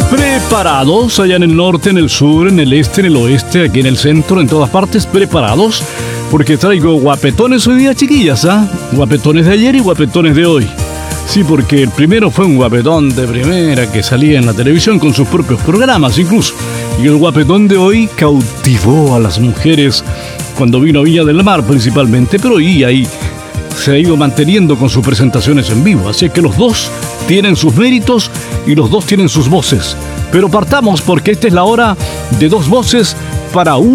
Preparados allá en el norte, en el sur, en el este, en el oeste, aquí en el centro, en todas partes, preparados, porque traigo guapetones hoy día, chiquillas, ¿ah? Guapetones de ayer y guapetones de hoy. Sí, porque el primero fue un guapetón de primera que salía en la televisión con sus propios programas incluso. Y el guapetón de hoy cautivó a las mujeres cuando vino a Viña del Mar principalmente, pero ahí se ha ido manteniendo con sus presentaciones en vivo. Así que los dos tienen sus méritos y los dos tienen sus voces. Pero partamos porque esta es la hora de dos voces para